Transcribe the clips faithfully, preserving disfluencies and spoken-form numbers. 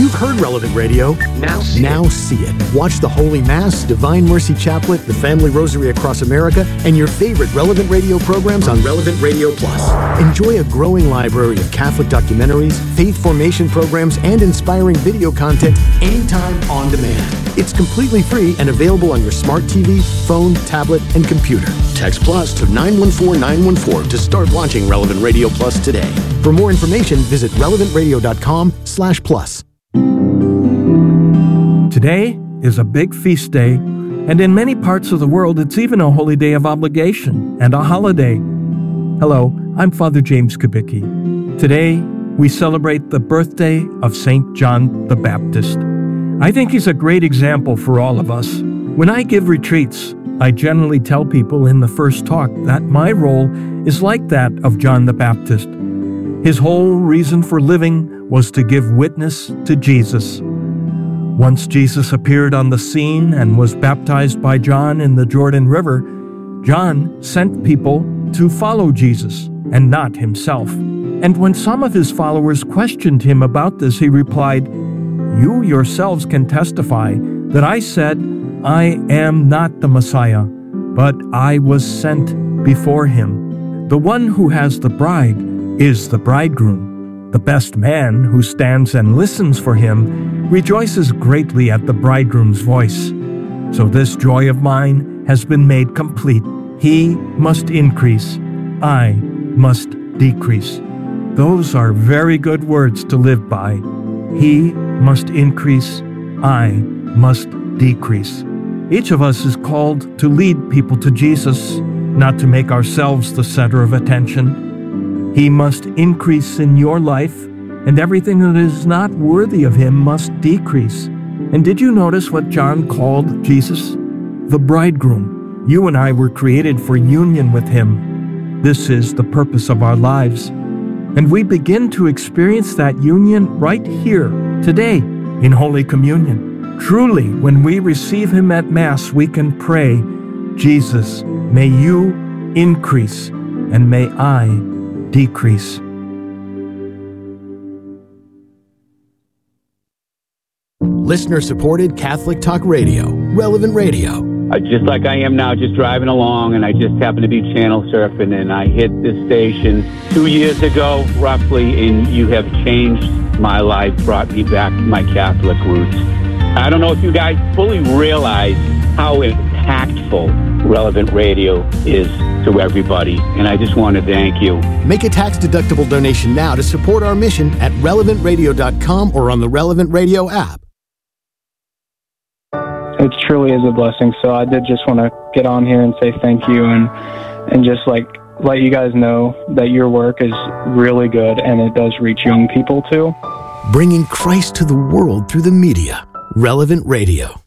You've heard Relevant Radio. Now see, now it. see it. Watch the Holy Mass, Divine Mercy Chaplet, the Family Rosary Across America, and your favorite Relevant Radio programs on Relevant Radio Plus. Enjoy a growing library of Catholic documentaries, faith formation programs, and inspiring video content anytime on demand. It's completely free and available on your smart T V, phone, tablet, and computer. Text Plus to nine one four nine one four to start watching Relevant Radio Plus today. For more information, visit relevant radio dot com slash plus. Today is a big feast day, and in many parts of the world, it's even a holy day of obligation and a holiday. Hello, I'm Father James Kubicki. Today, we celebrate the birthday of Saint John the Baptist. I think he's a great example for all of us. When I give retreats, I generally tell people in the first talk that my role is like that of John the Baptist. His whole reason for living was to give witness to Jesus. Once Jesus appeared on the scene and was baptized by John in the Jordan River, John sent people to follow Jesus and not himself. And when some of his followers questioned him about this, he replied, "You yourselves can testify that I said, I am not the Messiah, but I was sent before him. The one who has the bride is the bridegroom. The best man who stands and listens for him rejoices greatly at the bridegroom's voice. So this joy of mine has been made complete. He must increase, I must decrease." Those are very good words to live by. He must increase, I must decrease. Each of us is called to lead people to Jesus, not to make ourselves the center of attention. He must increase in your life, and everything that is not worthy of him must decrease. And did you notice what John called Jesus? The bridegroom. You and I were created for union with him. This is the purpose of our lives. And we begin to experience that union right here, today, in Holy Communion. Truly, when we receive him at Mass, we can pray, "Jesus, may you increase, and may I decrease." Listener-supported Catholic Talk Radio, Relevant Radio. Uh, just like I am now, just driving along, and I just happened to be channel surfing, and I hit this station two years ago, roughly, and you have changed my life, brought me back to my Catholic roots. I don't know if you guys fully realize how impactful Relevant Radio is to everybody, and I just want to thank you. Make a tax-deductible donation now to support our mission at relevant radio dot com or on the Relevant Radio app. It truly is a blessing, so I did just want to get on here and say thank you and and just like let you guys know that your work is really good and it does reach young people too. Bringing Christ to the world through the media. Relevant Radio.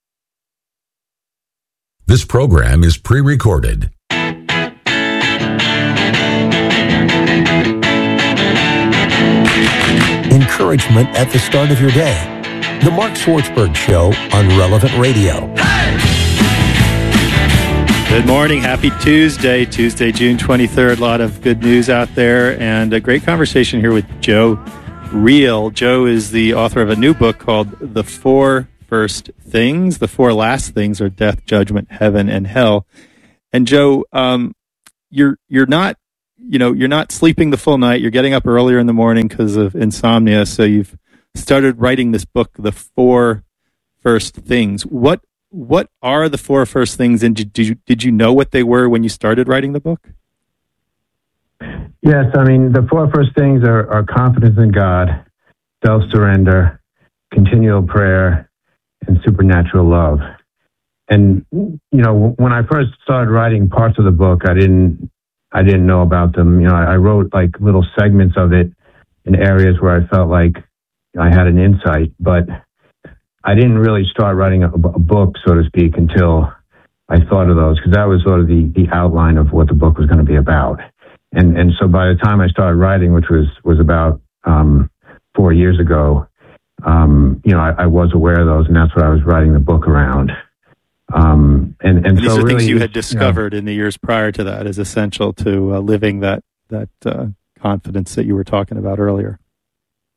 This program is pre-recorded. Encouragement at the start of your day. The Mark Swartzberg Show on Relevant Radio. Good morning. Happy Tuesday, Tuesday, June twenty-third. A lot of good news out there and a great conversation here with Joe Reel. Joe is the author of a new book called The Four First Things. The Four Last Things are Death, Judgment, Heaven, and Hell. And Joe, um, you're you're not, you know, you're not sleeping the full night. You're getting up earlier in the morning because of insomnia. So you've started writing this book, The Four First Things. What what are the four first things, and did you did you know what they were when you started writing the book? Yes, I mean, the four first things are, are confidence in God, self-surrender, continual prayer, and supernatural love. And, you know, when I first started writing parts of the book, I didn't I didn't know about them. You know, I, I wrote like little segments of it in areas where I felt like I had an insight, but I didn't really start writing a, a book, so to speak, until I thought of those, because that was sort of the, the outline of what the book was going to be about. And and so by the time I started writing, which was, was about um, four years ago, um, you know, I, I was aware of those, and that's what I was writing the book around. Um, and, and, and these so are really, things you had discovered you know, in the years prior to that as essential to uh, living that that uh, confidence that you were talking about earlier.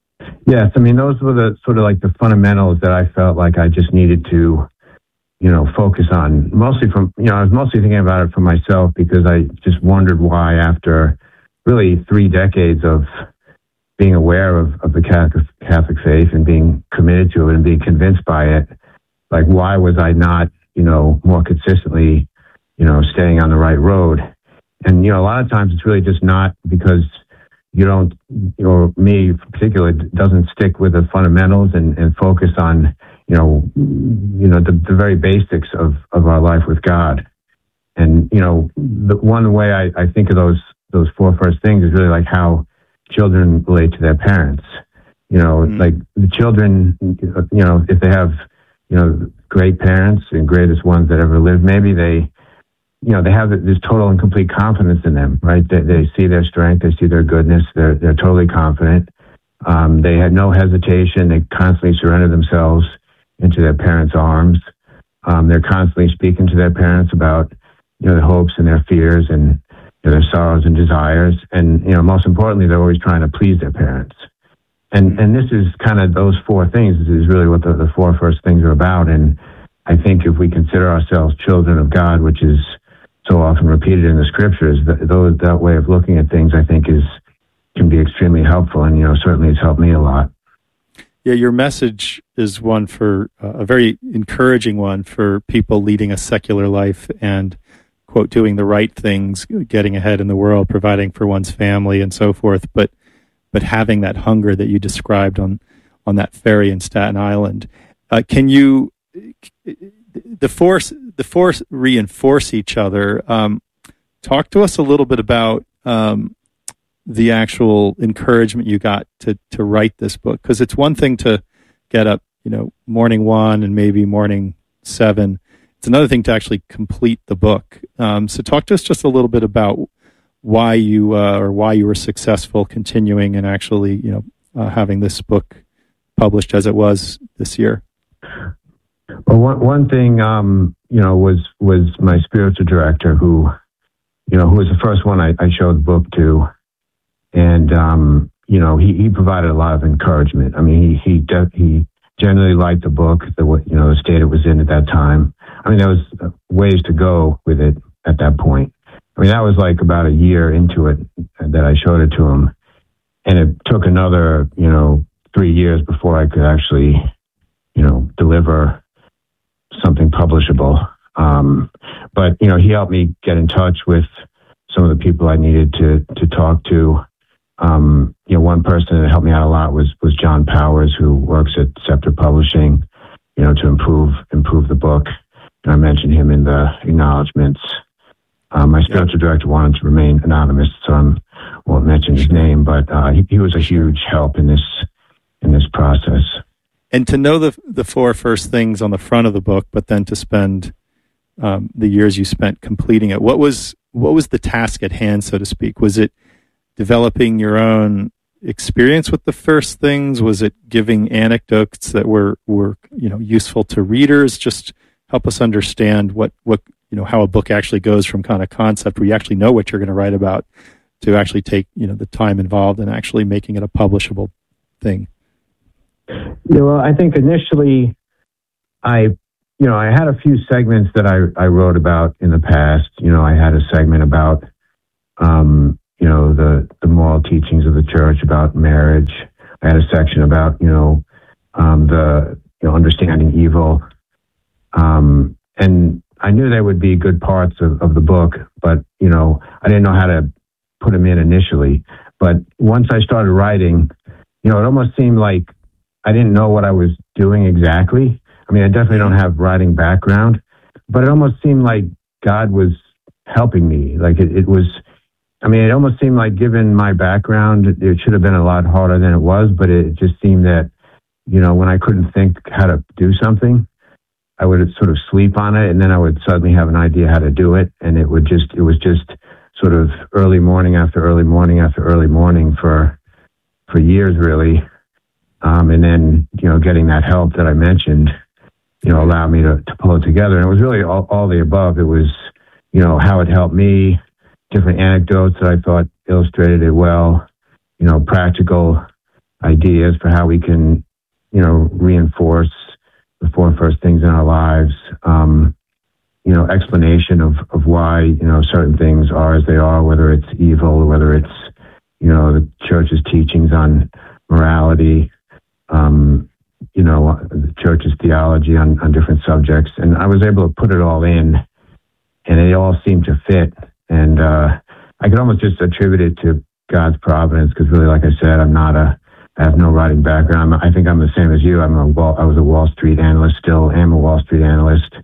Yes, I mean, those were the sort of like the fundamentals that I felt like I just needed to, you know, focus on. Mostly from, you know, I was mostly thinking about it for myself because I just wondered why, after really three decades of being aware of, of the Catholic, Catholic faith and being committed to it and being convinced by it, like, why was I not, you know, more consistently, you know, staying on the right road? And, you know, a lot of times it's really just not because you don't, you know, me in particular, doesn't stick with the fundamentals and, and focus on, you know, you know, the, the very basics of, of our life with God. And, you know, the one way I, I think of those, those four first things is really like how children relate to their parents. You know, mm-hmm. like the children, you know, if they have, you know, great parents and greatest ones that ever lived, maybe they, you know, they have this total and complete confidence in them, right? They, they see their strength, they see their goodness, they're, they're totally confident. Um, they had no hesitation. They constantly surrender themselves into their parents' arms. Um, they're constantly speaking to their parents about, you know, their hopes and their fears and, you know, their sorrows and desires. And, you know, most importantly, they're always trying to please their parents. And and this is kind of those four things is really what the, the four first things are about. And I think if we consider ourselves children of God, which is so often repeated in the scriptures, that those, that way of looking at things, I think, is can be extremely helpful. And, you know, certainly it's helped me a lot. Yeah, your message is one for uh, a very encouraging one for people leading a secular life and, quote, doing the right things, getting ahead in the world, providing for one's family and so forth, but but having that hunger that you described on, on that ferry in Staten Island. Uh, can you, the force, the force reinforce each other. Um, talk to us a little bit about um, the actual encouragement you got to, to write this book. Because it's one thing to get up, you know, morning one and maybe morning seven. It's another thing to actually complete the book. Um, so talk to us just a little bit about why you uh, or why you were successful continuing and actually, you know, uh, having this book published as it was this year. Well, one one thing, um, you know, was was my spiritual director, who, you know, who was the first one I, I showed the book to, and um, you know, he, he provided a lot of encouragement. I mean, he he de- he generally liked the book, the you know the state it was in at that time. I mean, there was ways to go with it at that point. I mean, that was like about a year into it that I showed it to him. And it took another, you know, three years before I could actually, you know, deliver something publishable. Um, but, you know, he helped me get in touch with some of the people I needed to, to talk to. Um, you know, one person that helped me out a lot was, was John Powers, who works at Scepter Publishing, you know, to improve, improve the book. And I mentioned him in the acknowledgments. Um, my spiritual director wanted to remain anonymous, so I won't mention his name, but uh, he, he was a huge help in this in this process. And to know the the four first things on the front of the book, but then to spend um, the years you spent completing it, what was what was the task at hand, so to speak? Was it developing your own experience with the first things? Was it giving anecdotes that were were you know useful to readers? Just help us understand what what. you know, how a book actually goes from kind of concept where you actually know what you're going to write about to actually take, you know, the time involved in actually making it a publishable thing. Yeah, well, I think initially I, you know, I had a few segments that I, I wrote about in the past. You know, I had a segment about, um, you know, the, the moral teachings of the church about marriage. I had a section about, you know, um, the, you know, understanding evil. Um, and, I knew there would be good parts of, of the book, but, you know, I didn't know how to put them in initially. But once I started writing, you know, it almost seemed like I didn't know what I was doing exactly. I mean, I definitely don't have writing background, but it almost seemed like God was helping me. Like it, it was, I mean, it almost seemed like given my background, it should have been a lot harder than it was, but it just seemed that, you know, when I couldn't think how to do something, I would sort of sleep on it, and then I would suddenly have an idea how to do it, and it would just, it was just sort of early morning after early morning after early morning for for years, really. Um, and then, you know, getting that help that I mentioned, you know, allowed me to, to pull it together. And it was really all, all the above. It was, you know, how it helped me, different anecdotes that I thought illustrated it well, you know, practical ideas for how we can, you know, reinforce the four first things in our lives. Um, you know, explanation of, of why, you know, certain things are as they are, whether it's evil or whether it's, you know, the church's teachings on morality, um, you know, the church's theology on, on different subjects. And I was able to put it all in, and it all seemed to fit. And uh, I could almost just attribute it to God's providence, because really, like I said, I'm not a, I have no writing background. I think I'm the same as you. I'm a Wall, I was a Wall Street analyst, still am a Wall Street analyst.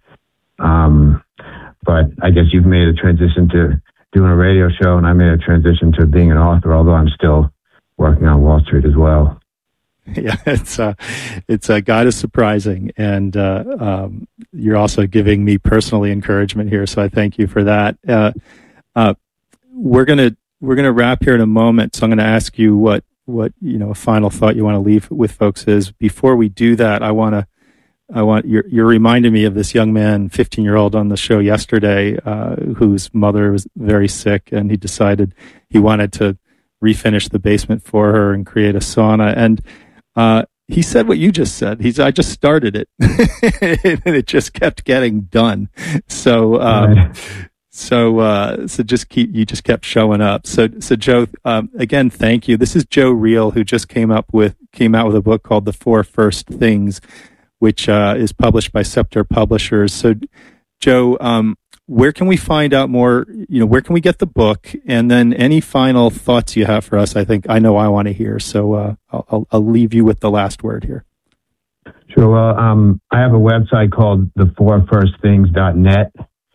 Um, but I guess you've made a transition to doing a radio show, and I made a transition to being an author, although I'm still working on Wall Street as well. Yeah, it's uh, it's uh, God is surprising, and uh, um, you're also giving me personally encouragement here, so I thank you for that. Uh, uh, we're gonna we're gonna wrap here in a moment, so I'm gonna ask you what what you know a final thought you want to leave with folks is. Before we do that, I want to. I want you're, you're reminding me of this young man, fifteen year old on the show yesterday, uh, whose mother was very sick, and he decided he wanted to refinish the basement for her and create a sauna. And uh, he said what you just said. He's, I just started it, and it just kept getting done. So, um, right. so, uh, so just keep you just kept showing up. So, so Joe, um, again, thank you. This is Joe Reel, who just came up with came out with a book called The Four First Things, which uh, is published by Scepter Publishers. So, Joe, um, where can we find out more? You know, where can we get the book? And then any final thoughts you have for us? I think I know I want to hear. So uh, I'll, I'll leave you with the last word here. Sure. Well, um, I have a website called the four first things dot net.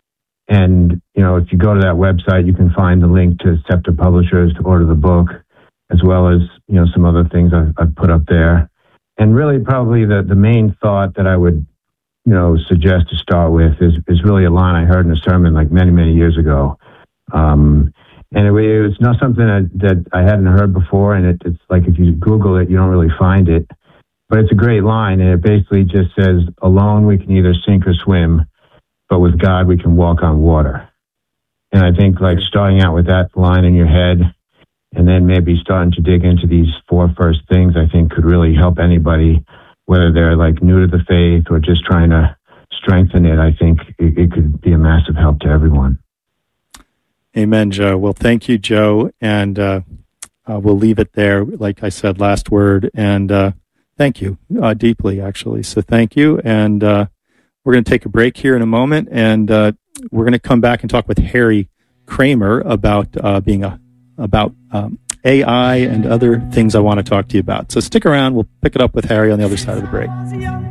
And, you know, if you go to that website, you can find the link to Scepter Publishers to order the book, as well as, you know, some other things I've, I've put up there. And really, probably the, the main thought that I would, you know, suggest to start with is, is really a line I heard in a sermon like many, many years ago. Um, and it, it was not something that, that I hadn't heard before. And it, it's like if you Google it, you don't really find it. But it's a great line. And it basically just says, alone we can either sink or swim, but with God we can walk on water. And I think like starting out with that line in your head, and then maybe starting to dig into these four first things, I think could really help anybody, whether they're like new to the faith or just trying to strengthen it. I think it, it could be a massive help to everyone. Amen, Joe. Well, thank you, Joe. And uh, uh, we'll leave it there. Like I said, last word. And uh, thank you uh, deeply, actually. So thank you. And uh, we're going to take a break here in a moment. And uh, we're going to come back and talk with Harry Kramer about uh, being a about um, A I and other things I want to talk to you about. So stick around. We'll pick it up with Harry on the other side of the break.